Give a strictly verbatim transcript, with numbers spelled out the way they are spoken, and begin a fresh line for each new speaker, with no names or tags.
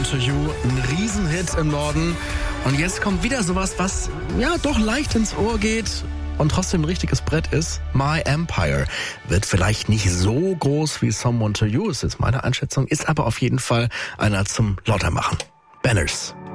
to You, ein Riesenhit im Norden. Und jetzt kommt wieder sowas, was ja doch leicht ins Ohr geht und trotzdem ein richtiges Brett ist. My Empire wird vielleicht nicht so groß wie Someone to You, ist jetzt meine Einschätzung, ist aber auf jeden Fall einer zum Lautermachen. Banners.